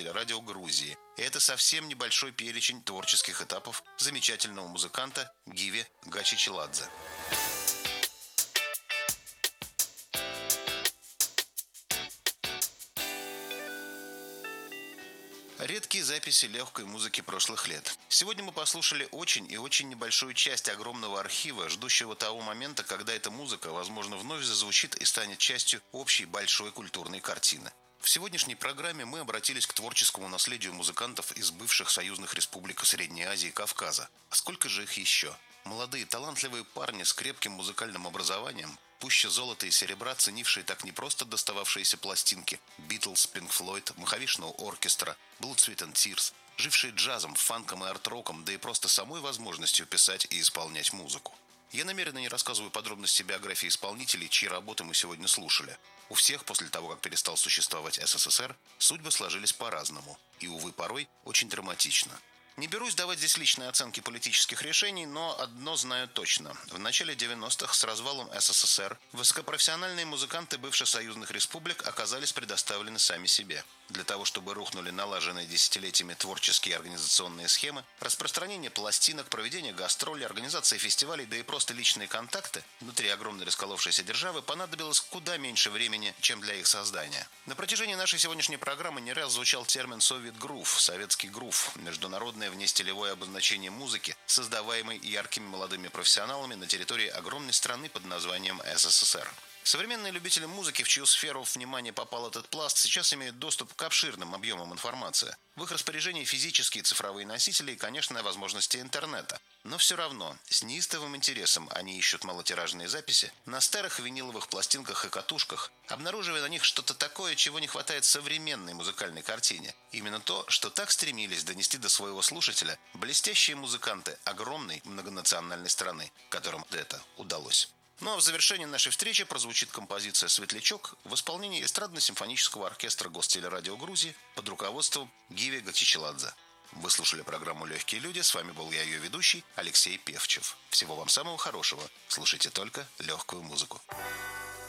телерадио Грузии. И это совсем небольшой перечень творческих этапов замечательного музыканта Гиви Гачичеладзе. Редкие записи легкой музыки прошлых лет. Сегодня мы послушали очень и очень небольшую часть огромного архива, ждущего того момента, когда эта музыка, возможно, вновь зазвучит и станет частью общей большой культурной картины. В сегодняшней программе мы обратились к творческому наследию музыкантов из бывших союзных республик Средней Азии и Кавказа. А сколько же их еще? Молодые, талантливые парни с крепким музыкальным образованием, пуще золота и серебра, ценившие так не просто достававшиеся пластинки Битлз, Пинк Флойд, Махавишного оркестра, Blood, Sweat and Tears, жившие джазом, фанком и арт-роком, да и просто самой возможностью писать и исполнять музыку. Я намеренно не рассказываю подробности биографии исполнителей, чьи работы мы сегодня слушали. У всех, после того, как перестал существовать СССР, судьбы сложились по-разному. И, увы, порой очень драматично. Не берусь давать здесь личные оценки политических решений, но одно знаю точно. В начале 90-х с развалом СССР высокопрофессиональные музыканты бывших союзных республик оказались предоставлены сами себе. Для того, чтобы рухнули налаженные десятилетиями творческие и организационные схемы, распространение пластинок, проведение гастролей, организация фестивалей, да и просто личные контакты, внутри огромной расколовшейся державы понадобилось куда меньше времени, чем для их создания. На протяжении нашей сегодняшней программы не раз звучал термин «Soviet Groove», «советский грув», международное внестилевое обозначение музыки, создаваемой яркими молодыми профессионалами на территории огромной страны под названием СССР. Современные любители музыки, в чью сферу внимания попал этот пласт, сейчас имеют доступ к обширным объемам информации. В их распоряжении физические цифровые носители и, конечно, возможности интернета. Но все равно, с неистовым интересом они ищут малотиражные записи на старых виниловых пластинках и катушках, обнаруживая на них что-то такое, чего не хватает современной музыкальной картине. Именно то, что так стремились донести до своего слушателя блестящие музыканты огромной многонациональной страны, которым это удалось. Ну а в завершении нашей встречи прозвучит композиция «Светлячок» в исполнении эстрадно-симфонического оркестра Гостелерадио Грузии под руководством Гиви Гачичеладзе. Вы слушали программу «Легкие люди». С вами был я, ее ведущий, Алексей Певчев. Всего вам самого хорошего. Слушайте только легкую музыку.